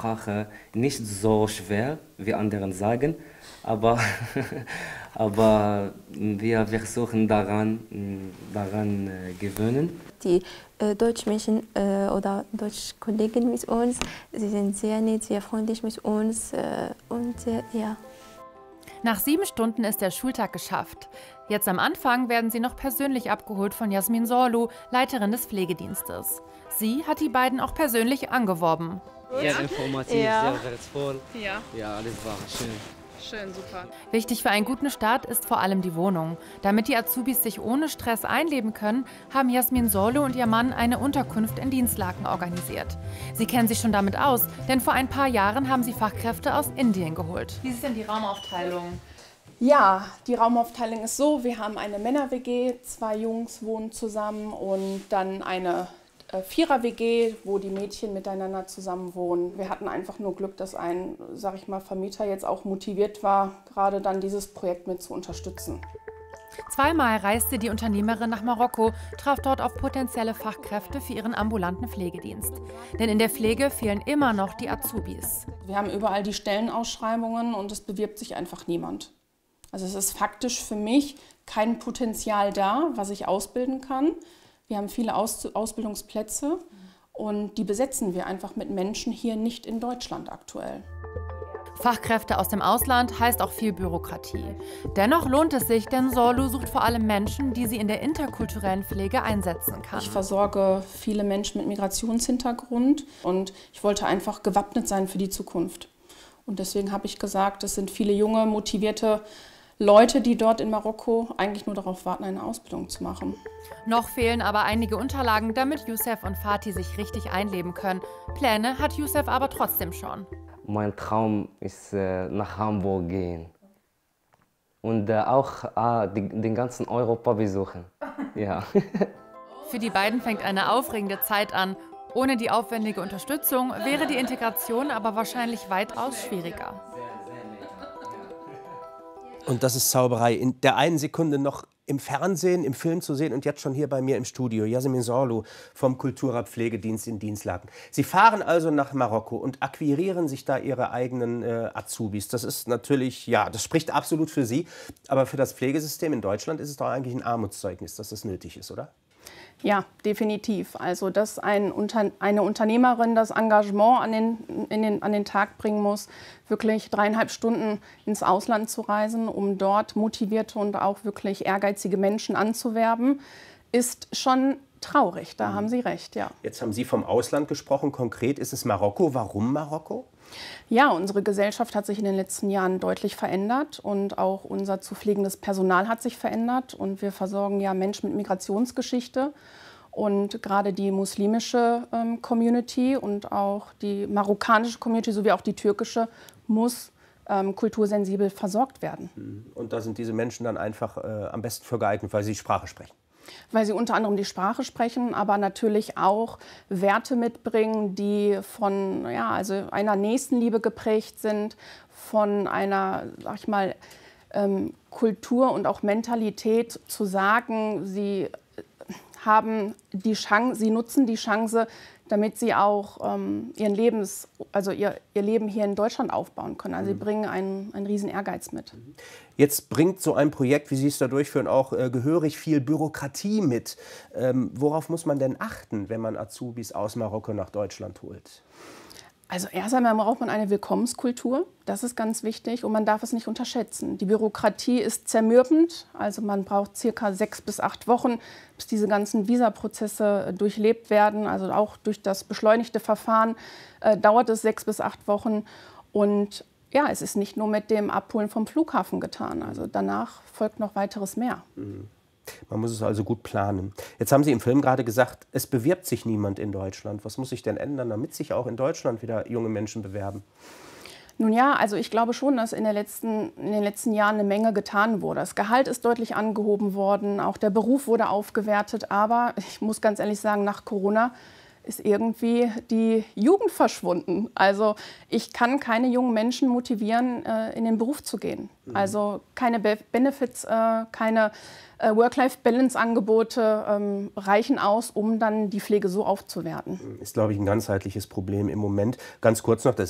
Sprache nicht so schwer, wie anderen sagen, aber, aber wir versuchen daran gewöhnen. Die Deutschmenschen oder Deutschkollegen mit uns, sie sind sehr nett, sehr freundlich mit uns ja. Nach 7 Stunden ist der Schultag geschafft. Jetzt am Anfang werden sie noch persönlich abgeholt von Jasmin Sorlu, Leiterin des Pflegedienstes. Sie hat die beiden auch persönlich angeworben. Sehr informativ, sehr wertvoll. Ja, Alles war schön. schön, super. Wichtig für einen guten Start ist vor allem die Wohnung. Damit die Azubis sich ohne Stress einleben können, haben Jasmin Sorlu und ihr Mann eine Unterkunft in Dienstlaken organisiert. Sie kennen sich schon damit aus, denn vor ein paar Jahren haben sie Fachkräfte aus Indien geholt. Wie ist denn die Raumaufteilung? Ja, die Raumaufteilung ist so, wir haben eine Männer-WG, 2 Jungs wohnen zusammen und dann eine Vierer-WG, wo die Mädchen miteinander zusammen wohnen. Wir hatten einfach nur Glück, dass ein, sag ich mal, Vermieter jetzt auch motiviert war, gerade dann dieses Projekt mit zu unterstützen. Zweimal reiste die Unternehmerin nach Marokko, traf dort auf potenzielle Fachkräfte für ihren ambulanten Pflegedienst. Denn in der Pflege fehlen immer noch die Azubis. Wir haben überall die Stellenausschreibungen und es bewirbt sich einfach niemand. Also es ist faktisch für mich kein Potenzial da, was ich ausbilden kann. Wir haben viele Ausbildungsplätze und die besetzen wir einfach mit Menschen hier nicht in Deutschland aktuell. Fachkräfte aus dem Ausland heißt auch viel Bürokratie. Dennoch lohnt es sich, denn Sorlu sucht vor allem Menschen, die sie in der interkulturellen Pflege einsetzen kann. Ich versorge viele Menschen mit Migrationshintergrund und ich wollte einfach gewappnet sein für die Zukunft. Und deswegen habe ich gesagt, es sind viele junge, motivierte Leute, die dort in Marokko eigentlich nur darauf warten, eine Ausbildung zu machen. Noch fehlen aber einige Unterlagen, damit Youssef und Fatih sich richtig einleben können. Pläne hat Youssef aber trotzdem schon. Mein Traum ist nach Hamburg gehen und auch den ganzen Europa besuchen. Ja. Für die beiden fängt eine aufregende Zeit an. Ohne die aufwendige Unterstützung wäre die Integration aber wahrscheinlich weitaus schwieriger. Und das ist Zauberei. In der einen Sekunde noch im Fernsehen, im Film zu sehen und jetzt schon hier bei mir im Studio. Jasmin Sorlu vom Kultura Pflegedienst in Dienstlaken. Sie fahren also nach Marokko und akquirieren sich da Ihre eigenen Azubis. Das ist natürlich, ja, das spricht absolut für Sie. Aber für das Pflegesystem in Deutschland ist es doch eigentlich ein Armutszeugnis, dass das nötig ist, oder? Ja, definitiv. Also, dass eine Unternehmerin das Engagement an den Tag bringen muss, wirklich 3,5 Stunden ins Ausland zu reisen, um dort motivierte und auch wirklich ehrgeizige Menschen anzuwerben, ist schon traurig. Da haben Sie recht, ja. Jetzt haben Sie vom Ausland gesprochen. Konkret ist es Marokko. Warum Marokko? Ja, unsere Gesellschaft hat sich in den letzten Jahren deutlich verändert und auch unser zu pflegendes Personal hat sich verändert. Und wir versorgen ja Menschen mit Migrationsgeschichte. Und gerade die muslimische Community und auch die marokkanische Community sowie auch die türkische muss kultursensibel versorgt werden. Und da sind diese Menschen dann einfach am besten für geeignet, weil sie die Sprache sprechen. Weil sie unter anderem die Sprache sprechen, aber natürlich auch Werte mitbringen, die von also einer Nächstenliebe geprägt sind, von einer, sag ich mal, Kultur und auch Mentalität zu sagen, sie haben die Chance, sie nutzen die Chance, damit sie auch ihr Leben hier in Deutschland aufbauen können. Also sie bringen einen riesen Ehrgeiz mit. Jetzt bringt so ein Projekt, wie Sie es da durchführen, auch gehörig viel Bürokratie mit. Worauf muss man denn achten, wenn man Azubis aus Marokko nach Deutschland holt? Also erst einmal braucht man eine Willkommenskultur, das ist ganz wichtig und man darf es nicht unterschätzen. Die Bürokratie ist zermürbend, also man braucht ca. 6 bis 8 Wochen, bis diese ganzen Visaprozesse durchlebt werden. Also auch durch das beschleunigte Verfahren dauert es 6 bis 8 Wochen und ja, es ist nicht nur mit dem Abholen vom Flughafen getan, also danach folgt noch weiteres mehr. Man muss es also gut planen. Jetzt haben Sie im Film gerade gesagt, es bewirbt sich niemand in Deutschland. Was muss sich denn ändern, damit sich auch in Deutschland wieder junge Menschen bewerben? Nun ja, also ich glaube schon, dass in den letzten Jahren eine Menge getan wurde. Das Gehalt ist deutlich angehoben worden, auch der Beruf wurde aufgewertet. Aber ich muss ganz ehrlich sagen, nach Corona ist irgendwie die Jugend verschwunden. Also ich kann keine jungen Menschen motivieren, in den Beruf zu gehen. Also keine Benefits, keine Work-Life-Balance-Angebote reichen aus, um dann die Pflege so aufzuwerten. Ist, glaube ich, ein ganzheitliches Problem im Moment. Ganz kurz noch, das